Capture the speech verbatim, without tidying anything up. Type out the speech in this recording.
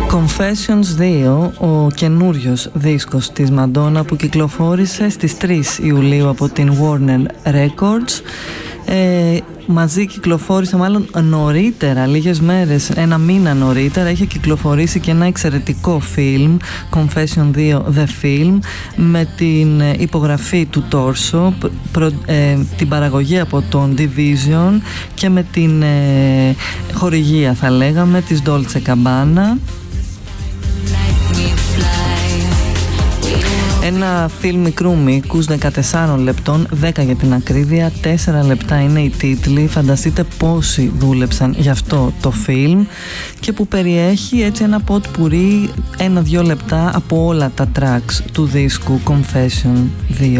Confessions δύο, ο καινούριος δίσκος της Μαντόνα που κυκλοφόρησε στις τρεις Ιουλίου από την Warner Records. Ε, μαζί κυκλοφόρησε, μάλλον νωρίτερα, λίγες μέρες, ένα μήνα νωρίτερα, είχε κυκλοφορήσει και ένα εξαιρετικό φιλμ, Confession δύο The Film, με την υπογραφή του Torso, προ, ε, την παραγωγή από τον Division και με την ε, χορηγία, θα λέγαμε, της Dolce Gabbana. Ένα φιλμ μικρού μήκους, δεκατεσσάρων λεπτών, δέκα για την ακρίβεια, τέσσερα λεπτά είναι οι τίτλοι. Φανταστείτε πόσοι δούλεψαν γι' αυτό το φιλμ, και που περιέχει έτσι ένα ποτ-πουρί, ένα-δυο λεπτά από όλα τα tracks του δίσκου Confession δύο.